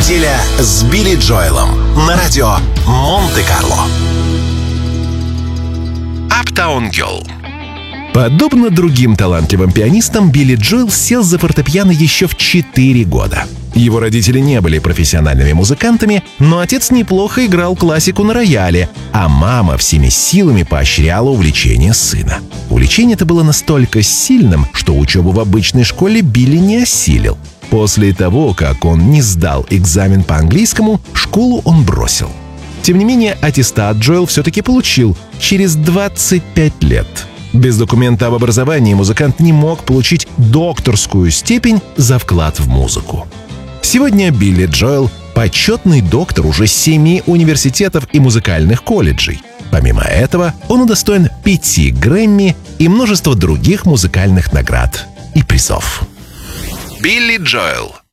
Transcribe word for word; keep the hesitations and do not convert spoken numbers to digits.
Неделя с Билли Джоэлом на радио Монте-Карло. Uptown Girl. Подобно другим талантливым пианистам, Билли Джоэл сел за фортепиано еще в четыре года. Его родители не были профессиональными музыкантами, но отец неплохо играл классику на рояле, а мама всеми силами поощряла увлечение сына. Увлечение это было настолько сильным, что учебу в обычной школе Билли не осилил. После того, как он не сдал экзамен по английскому, школу он бросил. Тем не менее, аттестат Джоэл все-таки получил через двадцать пять лет. Без документа об образовании музыкант не мог получить докторскую степень за вклад в музыку. Сегодня Билли Джоэл – почетный доктор уже семи университетов и музыкальных колледжей. Помимо этого, он удостоен пяти Грэмми и множества других музыкальных наград и призов. Билли Джоэл.